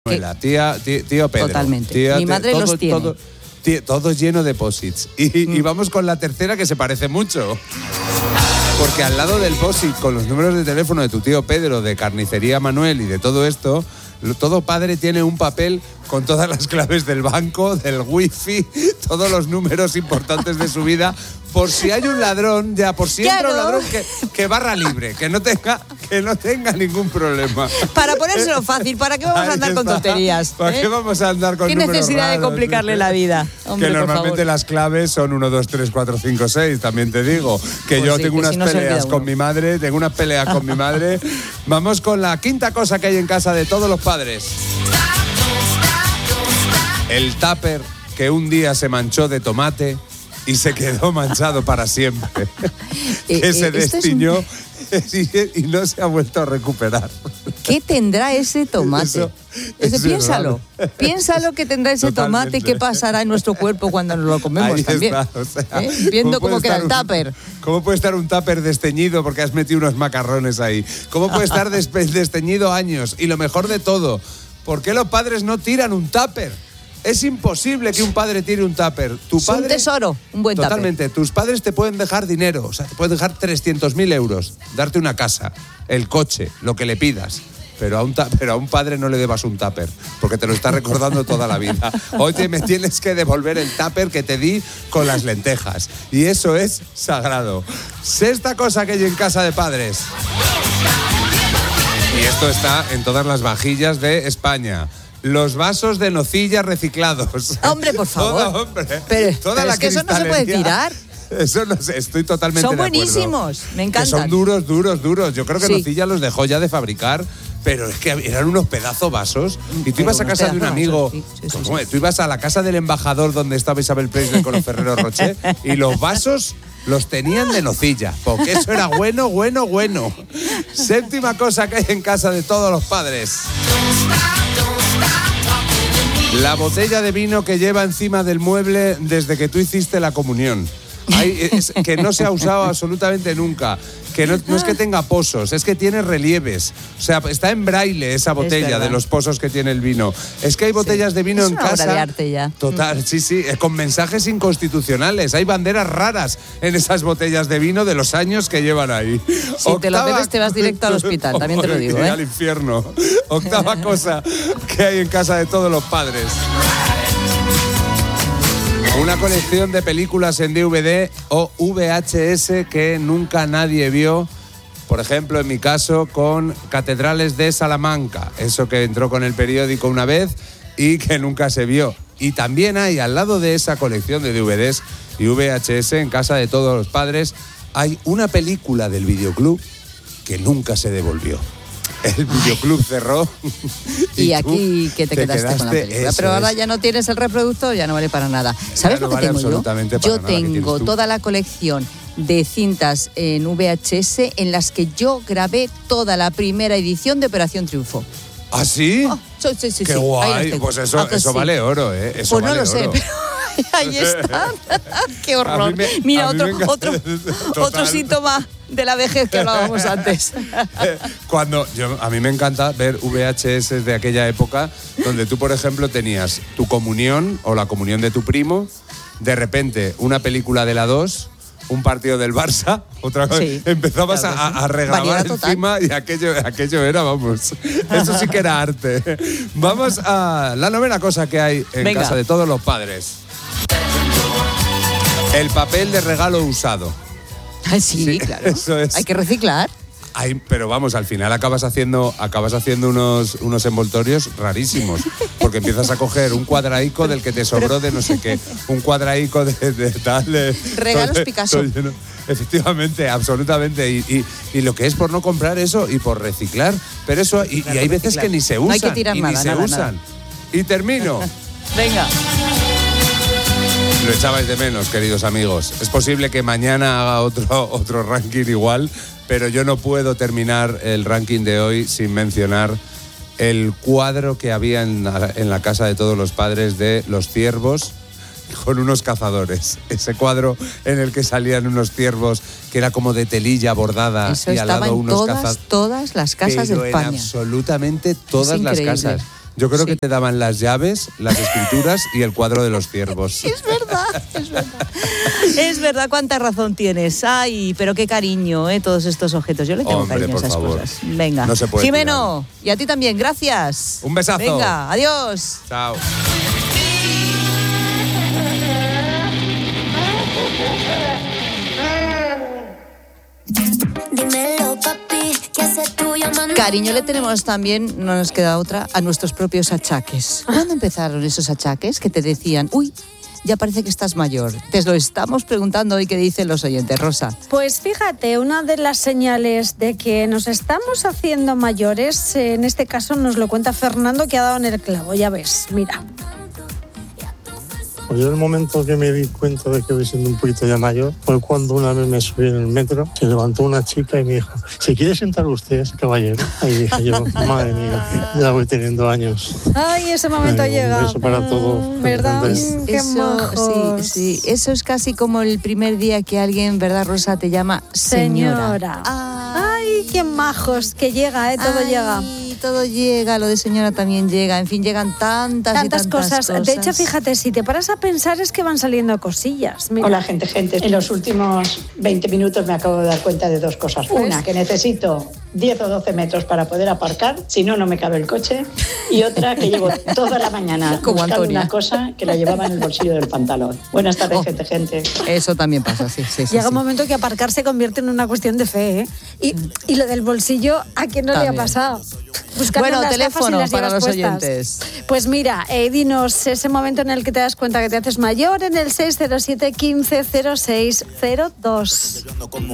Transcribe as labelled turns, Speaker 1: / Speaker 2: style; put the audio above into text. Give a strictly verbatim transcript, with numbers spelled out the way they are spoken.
Speaker 1: Manuela, tía, tío, tío Pedro.
Speaker 2: Totalmente.
Speaker 1: Tía,
Speaker 2: Mi madre
Speaker 1: todo,
Speaker 2: los tiene.
Speaker 1: Todo, tío, todo lleno de posits. Y, mm. y vamos con la tercera, que se parece mucho. Porque al lado del posit, con los números de teléfono de tu tío Pedro, de Carnicería Manuel y de todo esto, todo padre tiene un papel con todas las claves del banco, del wifi, todos los números importantes de su vida, por si hay un ladrón, ya, por si
Speaker 2: claro.
Speaker 1: entra un ladrón que, que barra libre, que no tenga, que no tenga ningún problema.
Speaker 2: Para ponérselo fácil, ¿para qué vamos a andar con tonterías?
Speaker 1: ¿Para
Speaker 2: ¿eh?
Speaker 1: qué vamos a andar con
Speaker 2: ¿Qué
Speaker 1: números
Speaker 2: necesidad
Speaker 1: raros?
Speaker 2: de complicarle la vida? Hombre,
Speaker 1: que normalmente
Speaker 2: por favor.
Speaker 1: las claves son uno, dos, tres, cuatro, cinco, seis, también te digo. Que
Speaker 2: pues
Speaker 1: yo
Speaker 2: sí,
Speaker 1: tengo
Speaker 2: que
Speaker 1: unas
Speaker 2: si no
Speaker 1: peleas con mi madre, tengo unas peleas con mi madre. Vamos con la quinta cosa que hay en casa de todos los padres. El tupper que un día se manchó de tomate y se quedó manchado para siempre.
Speaker 2: Eh,
Speaker 1: que
Speaker 2: eh,
Speaker 1: se destiñó
Speaker 2: es un...
Speaker 1: y, y no se ha vuelto a recuperar.
Speaker 2: ¿Qué tendrá ese tomate?
Speaker 1: Eso,
Speaker 2: ese,
Speaker 1: eso
Speaker 2: piénsalo. Piénsalo que tendrá ese
Speaker 1: Totalmente.
Speaker 2: tomate, qué pasará en nuestro cuerpo cuando nos lo comemos
Speaker 1: Ahí
Speaker 2: también.
Speaker 1: está, o sea,
Speaker 2: ¿Eh? Viendo
Speaker 1: ¿cómo
Speaker 2: cómo
Speaker 1: puede
Speaker 2: queda el
Speaker 1: estar un-
Speaker 2: tupper.
Speaker 1: ¿Cómo puede estar un tupper desteñido porque has metido unos macarrones ahí? ¿Cómo puede estar despe- desteñido años? Y lo mejor de todo, ¿por qué los padres no tiran un tupper? Es imposible que un padre tire un tupper. Tu
Speaker 2: Es
Speaker 1: padre,
Speaker 2: un tesoro, un buen tupper.
Speaker 1: Totalmente. Tus padres te pueden dejar dinero, o sea, te pueden dejar trescientos mil euros, darte una casa, el coche, lo que le pidas. Pero a, un ta- pero a un padre no le debas un tupper, porque te lo está recordando toda la vida. Oye, me tienes que devolver el tupper que te di con las lentejas. Y eso es sagrado. Sexta cosa que hay en casa de padres. Y esto está en todas las vajillas de España. Los vasos de nocilla reciclados.
Speaker 2: Hombre, por favor.
Speaker 1: Todo, hombre.
Speaker 2: Pero,
Speaker 1: Toda
Speaker 2: pero
Speaker 1: la
Speaker 2: es que eso no se puede
Speaker 1: cristalería.
Speaker 2: tirar.
Speaker 1: Eso no sé, estoy totalmente
Speaker 2: Son
Speaker 1: de acuerdo.
Speaker 2: buenísimos, me encantan.
Speaker 1: Que son duros, duros, duros. Yo creo que
Speaker 2: Sí.
Speaker 1: Nocilla los dejó ya de fabricar, pero es que eran unos pedazos vasos. Y tú
Speaker 2: Pero
Speaker 1: ibas a
Speaker 2: unos
Speaker 1: casa de un
Speaker 2: pedazos
Speaker 1: amigo,
Speaker 2: vasos, sí, sí, sí,
Speaker 1: ¿cómo
Speaker 2: sí.
Speaker 1: es? Tú ibas a la casa del embajador donde estaba Isabel Presley con los Ferrero Rocher y los vasos los tenían de nocilla, porque eso era bueno, bueno, bueno. Séptima cosa que hay en casa de todos los padres. La botella de vino que lleva encima del mueble desde que tú hiciste la comunión. Hay, es, que no se ha usado absolutamente nunca. Que no, no es que tenga pozos, es que tiene relieves. O sea, está en braille esa botella
Speaker 2: verdad.
Speaker 1: de los pozos que tiene el vino. Es que hay botellas
Speaker 2: Sí.
Speaker 1: de vino
Speaker 2: Es
Speaker 1: en
Speaker 2: una obra
Speaker 1: casa.
Speaker 2: de arte ya.
Speaker 1: Total, sí, sí, eh, con mensajes inconstitucionales. Hay banderas raras en esas botellas de vino de los años que llevan ahí.
Speaker 2: Si te lo bebes, te vas directo al hospital, también te lo digo, ¿eh?
Speaker 1: Al infierno. Octava cosa que hay en casa de todos los padres. Una colección de películas en D V D o V H S que nunca nadie vio. Por ejemplo, en mi caso, con Catedrales de Salamanca. Eso que entró con el periódico una vez y que nunca se vio. Y también hay, al lado de esa colección de D V Ds y V H S, en casa de todos los padres, hay una película del videoclub que nunca se devolvió. El videoclub cerró.
Speaker 2: Y,
Speaker 1: tú
Speaker 2: aquí que te, quedaste, con la película.
Speaker 1: eso
Speaker 2: Pero ahora
Speaker 1: es.
Speaker 2: ya no tienes el reproductor, ya no vale para nada. ¿Sabes
Speaker 1: Ya no
Speaker 2: lo que
Speaker 1: vale
Speaker 2: tengo yo?
Speaker 1: absolutamente para
Speaker 2: Yo
Speaker 1: nada. ¿Qué tienes
Speaker 2: tengo
Speaker 1: tú?
Speaker 2: toda la colección de cintas en V H S en las que yo grabé toda la primera edición de Operación Triunfo.
Speaker 1: ¿Ah, sí?
Speaker 2: Oh, sí, sí, sí,
Speaker 1: Qué
Speaker 2: sí. Ahí
Speaker 1: guay.
Speaker 2: las tengo.
Speaker 1: Pues eso,
Speaker 2: ¿A que
Speaker 1: eso
Speaker 2: sí?
Speaker 1: vale oro, ¿eh? Eso
Speaker 2: Pues no
Speaker 1: vale
Speaker 2: lo sé,
Speaker 1: oro.
Speaker 2: pero ahí están. Qué
Speaker 1: A
Speaker 2: horror.
Speaker 1: mí me-
Speaker 2: Mira,
Speaker 1: a mí
Speaker 2: otro,
Speaker 1: me encanta.
Speaker 2: otro,
Speaker 1: Total.
Speaker 2: otro síntoma de la vejez que hablábamos antes.
Speaker 1: Cuando yo, a mí me encanta ver V H S de aquella época donde tú, por ejemplo, tenías tu comunión o la comunión de tu primo, de repente una película de la dos, un partido del Barça, otra vez,
Speaker 2: Sí,
Speaker 1: empezabas
Speaker 2: claro que
Speaker 1: a,
Speaker 2: sí.
Speaker 1: a regrabar
Speaker 2: Variedad total.
Speaker 1: encima y aquello, aquello era, vamos, eso sí que era arte. Vamos a la novena cosa que hay en
Speaker 2: Venga.
Speaker 1: casa de todos los padres. El papel de regalo usado.
Speaker 2: Ah, sí,
Speaker 1: Sí,
Speaker 2: claro.
Speaker 1: eso es.
Speaker 2: Hay que reciclar.
Speaker 1: Ay, pero vamos, al final acabas haciendo, acabas haciendo unos, unos envoltorios rarísimos, porque empiezas a coger un cuadraico del que te sobró de no sé qué, un cuadraico de, de tal... de-
Speaker 2: Regalos
Speaker 1: todo-
Speaker 2: Picasso.
Speaker 1: todo lleno. Efectivamente, absolutamente. Y, y, y lo que es por no comprar eso y por reciclar. Pero eso, y, y hay veces que ni se usan.
Speaker 2: No hay que tirar
Speaker 1: y
Speaker 2: nada,
Speaker 1: ni se
Speaker 2: nada,
Speaker 1: usan.
Speaker 2: nada.
Speaker 1: Y termino.
Speaker 2: Venga.
Speaker 1: Lo echabais de menos, queridos amigos. Es posible que mañana haga otro, otro ranking igual, pero yo no puedo terminar el ranking de hoy sin mencionar el cuadro que había en la, en la casa de todos los padres de Los Ciervos con unos cazadores. Ese cuadro en el que salían unos ciervos que era como de telilla bordada
Speaker 2: Eso
Speaker 1: y al
Speaker 2: estaba
Speaker 1: lado
Speaker 2: en
Speaker 1: unos
Speaker 2: todas,
Speaker 1: cazadores.
Speaker 2: todas las casas
Speaker 1: Pero
Speaker 2: de
Speaker 1: en
Speaker 2: España.
Speaker 1: absolutamente todas las
Speaker 2: increíble.
Speaker 1: casas. Yo creo
Speaker 2: Sí.
Speaker 1: que te daban las llaves, las escrituras y el cuadro de los ciervos.
Speaker 2: Es verdad, es verdad. Es verdad, cuánta razón tienes. Ay, pero qué cariño, ¿eh? Todos estos objetos. Yo le tengo
Speaker 1: Hombre,
Speaker 2: cariño a
Speaker 1: por
Speaker 2: esas
Speaker 1: favor.
Speaker 2: cosas. Venga.
Speaker 1: No se puede
Speaker 2: Jimeno, y a ti también, gracias.
Speaker 1: Un besazo.
Speaker 2: Venga, adiós.
Speaker 1: Chao.
Speaker 3: Dímelo, papi, ¿qué haces tú llamando?
Speaker 2: Cariño le tenemos también, no nos queda otra, a nuestros propios achaques. ¿Cuándo empezaron esos achaques que te decían, uy, ya parece que estás mayor? Te lo estamos preguntando hoy, ¿qué dicen los oyentes, Rosa?
Speaker 4: Pues fíjate, una de las señales de que nos estamos haciendo mayores, eh, en este caso nos lo cuenta Fernando, que ha dado en el clavo, ya ves, mira.
Speaker 5: Pues yo el momento que me di cuenta de que voy siendo un poquito ya mayor fue cuando una vez me subí en el metro, se levantó una chica y me dijo, ¿se quiere sentar usted, caballero? Ahí dije yo, madre mía, ya voy teniendo años.
Speaker 4: Ay, ese momento
Speaker 5: Ay, un
Speaker 4: llega.
Speaker 5: beso para todos.
Speaker 4: Mm, ¿verdad?
Speaker 5: Es-
Speaker 4: Mm, qué
Speaker 2: Eso,
Speaker 4: majos.
Speaker 2: sí, sí, eso es casi como el primer día que alguien, ¿verdad, Rosa, te llama señora?
Speaker 4: Señora.
Speaker 2: Ah,
Speaker 4: Ay, qué majos, que llega, ¿eh? Todo
Speaker 2: ay,
Speaker 4: llega.
Speaker 2: Todo llega, lo de señora también llega. En fin, llegan tantas, y
Speaker 4: Tantas
Speaker 2: tantas
Speaker 4: cosas.
Speaker 2: cosas.
Speaker 4: De hecho, fíjate, si te paras a pensar es que van saliendo cosillas. Mira.
Speaker 6: Hola, gente, gente. En los últimos veinte minutos me acabo de dar cuenta de dos cosas. Una, que necesito diez o doce metros para poder aparcar, si no, no me cabe el coche. Y otra, que llevo toda la mañana
Speaker 2: Como
Speaker 6: buscando
Speaker 2: Antonia.
Speaker 6: una cosa que la llevaba en el bolsillo del pantalón. Buenas tardes,
Speaker 2: Oh.
Speaker 6: gente, gente.
Speaker 2: Eso también pasa, sí, sí, sí.
Speaker 4: Llega
Speaker 2: sí.
Speaker 4: un momento que aparcar se convierte en una cuestión de fe, ¿eh? Y, y lo del bolsillo, ¿a quién no
Speaker 2: También.
Speaker 4: le ha pasado? Buscando
Speaker 2: Bueno,
Speaker 4: las gafas y
Speaker 2: teléfono
Speaker 4: las
Speaker 2: para
Speaker 4: llevas
Speaker 2: los
Speaker 4: puestas.
Speaker 2: oyentes.
Speaker 4: Pues mira, eh, dinos ese momento en el que te das cuenta que te haces mayor en el seis cero siete, uno cinco cero seis cero dos.